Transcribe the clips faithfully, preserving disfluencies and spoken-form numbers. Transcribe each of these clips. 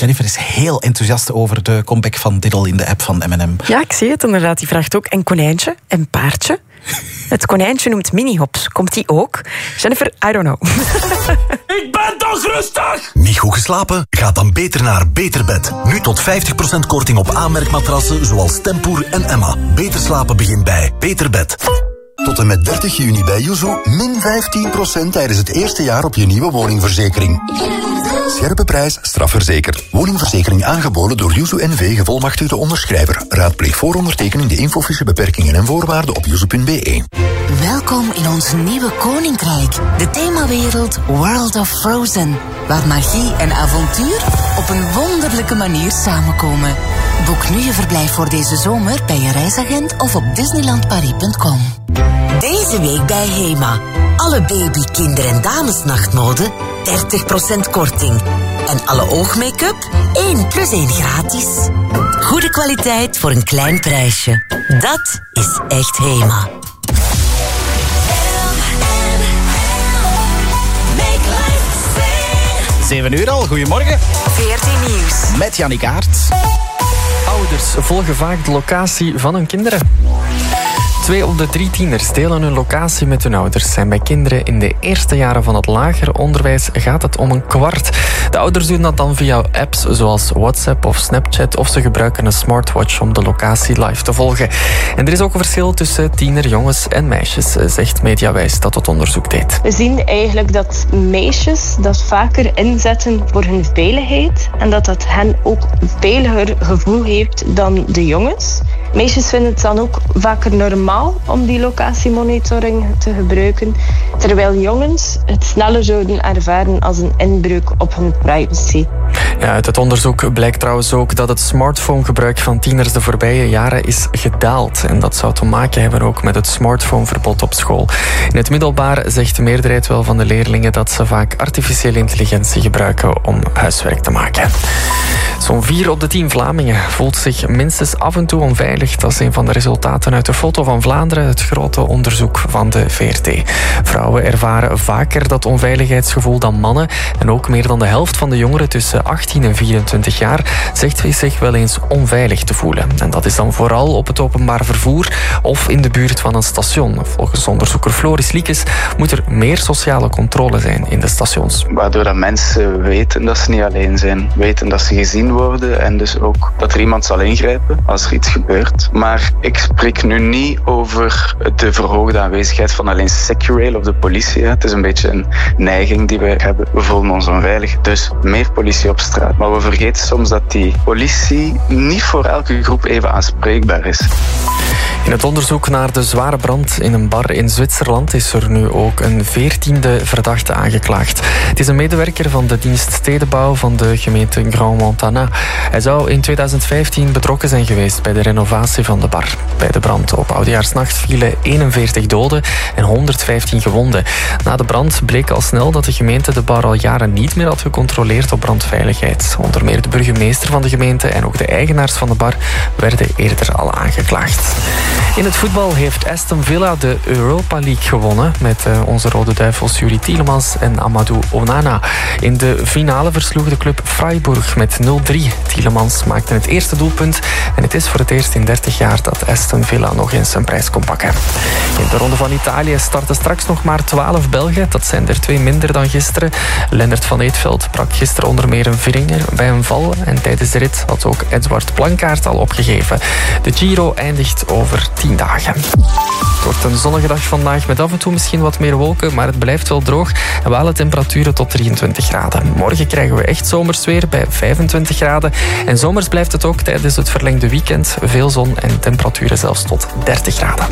Jennifer is heel enthousiast over de comeback van Diddle in de app van M en M. Ja, ik zie het inderdaad. Die vraagt ook en konijntje en paardje. Het konijntje noemt mini-hops. Komt die ook? Jennifer, I don't know. Ik ben toch rustig! Niet goed geslapen? Ga dan beter naar Beter Bed. Nu tot vijftig procent korting op aanmerkmatrassen zoals Tempoor en Emma. Beter slapen begint bij Beter Bed. Tot en met dertig juni bij Yuzu min vijftien procent tijdens het eerste jaar op je nieuwe woningverzekering. Scherpe prijs, strafverzekerd. Woningverzekering aangeboden door Yuzu N V, gevolmachtigde onderschrijver. Raadpleeg voor ondertekening de infofiche beperkingen en voorwaarden op yuzu punt b e. Welkom in ons nieuwe koninkrijk, de themawereld World of Frozen, waar magie en avontuur op een wonderlijke manier samenkomen. Boek nu je verblijf voor deze zomer bij je reisagent of op disneyland paris punt com. Deze week bij Hema. Alle baby, kinder- en damesnachtmode dertig procent korting. En alle oogmake-up één plus één gratis. Goede kwaliteit voor een klein prijsje. Dat is echt Hema. zeven uur al, goedemorgen. veertien Nieuws. Met Jannik Aert. Ouders volgen vaak de locatie van hun kinderen. Twee op de drie tieners delen hun locatie met hun ouders. En bij kinderen in de eerste jaren van het lager onderwijs gaat het om een kwart. De ouders doen dat dan via apps zoals WhatsApp of Snapchat, of ze gebruiken een smartwatch om de locatie live te volgen. En er is ook een verschil tussen tienerjongens en meisjes, zegt Mediawijs dat het onderzoek deed. We zien eigenlijk dat meisjes dat vaker inzetten voor hun veiligheid en dat dat hen ook een veiliger gevoel heeft dan de jongens. Meisjes vinden het dan ook vaker normaal om die locatiemonitoring te gebruiken, terwijl jongens het sneller zouden ervaren als een inbreuk op hun privacy. Ja, uit het onderzoek blijkt trouwens ook dat het smartphonegebruik van tieners de voorbije jaren is gedaald. En dat zou te maken hebben ook met het smartphoneverbod op school. In het middelbaar zegt de meerderheid wel van de leerlingen dat ze vaak artificiële intelligentie gebruiken om huiswerk te maken. Zo'n vier op de tien Vlamingen voelt zich minstens af en toe onveilig. Dat is een van de resultaten uit de Foto van Vlaanderen, het grote onderzoek van de V R T. Vrouwen ervaren vaker dat onveiligheidsgevoel dan mannen. En ook meer dan de helft van de jongeren tussen achttien en vierentwintig jaar zegt zich wel eens onveilig te voelen. En dat is dan vooral op het openbaar vervoer of in de buurt van een station. Volgens onderzoeker Floris Liekes moet er meer sociale controle zijn in de stations. Waardoor dat mensen weten dat ze niet alleen zijn, weten dat ze gezien worden en dus ook dat er iemand zal ingrijpen als er iets gebeurt. Maar ik spreek nu niet over de verhoogde aanwezigheid van alleen Securail of de politie. Het is een beetje een neiging die wij hebben. We voelen ons onveilig, dus meer politie op straat. Maar we vergeten soms dat die politie niet voor elke groep even aanspreekbaar is. In het onderzoek naar de zware brand in een bar in Zwitserland is er nu ook een veertiende verdachte aangeklaagd. Het is een medewerker van de dienst stedenbouw van de gemeente Grand Montana. Hij zou in tweeduizend vijftien betrokken zijn geweest bij de renovatie van de bar. Bij de brand op Oudejaarsnacht vielen eenenveertig doden en honderdvijftien gewonden. Na de brand bleek al snel dat de gemeente de bar al jaren niet meer had gecontroleerd op brandveiligheid. Onder meer de burgemeester van de gemeente en ook de eigenaars van de bar werden eerder al aangeklaagd. In het voetbal heeft Aston Villa de Europa League gewonnen met uh, onze Rode Duivels Yuri Tielemans en Amadou Onana. In de finale versloeg de club Freiburg met nul drie. Tielemans maakte het eerste doelpunt en het is voor het eerst in dertig jaar dat Aston Villa nog eens een prijs kon pakken. In de Ronde van Italië starten straks nog maar twaalf Belgen. Dat zijn er twee minder dan gisteren. Lennart van Eetveld brak gisteren onder meer een vinger bij een val en tijdens de rit had ook Edward Plankaart al opgegeven. De Giro eindigt over tien dagen. Het wordt een zonnige dag vandaag met af en toe misschien wat meer wolken, maar het blijft wel droog en we halen temperaturen tot drieëntwintig graden. Morgen krijgen we echt zomers weer bij vijfentwintig graden en zomers blijft het ook tijdens het verlengde weekend. Veel zon en temperaturen zelfs tot dertig graden.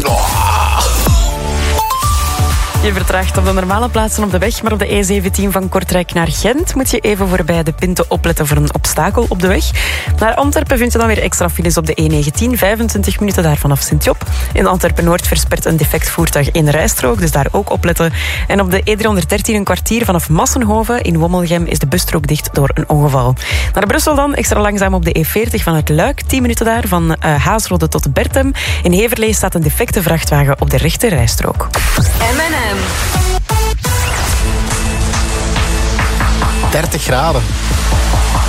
Je vertraagt op de normale plaatsen op de weg, maar op de E zeventien van Kortrijk naar Gent moet je even voorbij de Pinte opletten voor een obstakel op de weg. Naar Antwerpen vind je dan weer extra files op de E negentien, vijfentwintig minuten daar vanaf Sint-Job. In Antwerpen-Noord verspert een defect voertuig in de rijstrook, dus daar ook opletten. En op de E driehonderddertien een kwartier vanaf Massenhoven. In Wommelgem is de busstrook dicht door een ongeval. Naar Brussel dan, extra langzaam op de E veertig vanuit Luik, tien minuten daar van uh, Haasrode tot Bertem. In Heverlee staat een defecte vrachtwagen op de rechte rijstrook. M en M. dertig graden.